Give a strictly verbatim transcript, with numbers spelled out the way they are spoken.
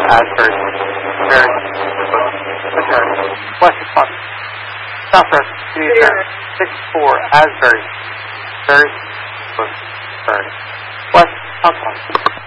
Asbury, Barry, Woodbury, West Park, Southwest, six four, Asbury, Barry, Woodbury, West Park.